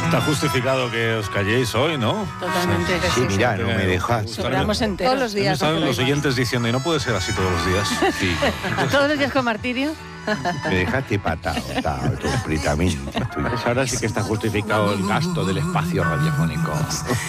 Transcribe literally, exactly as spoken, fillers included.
Está justificado que os calléis hoy, ¿no? Totalmente. Sí, mira, no me dejas. Sobramos enteros. Todos los días. Están los Rafael. oyentes diciendo, y no puede ser así todos los días. Sí, Todos los días con martirio. me dejaste patado, patado, completamente. Estoy- Pues ahora sí que está justificado el gasto del espacio radiofónico.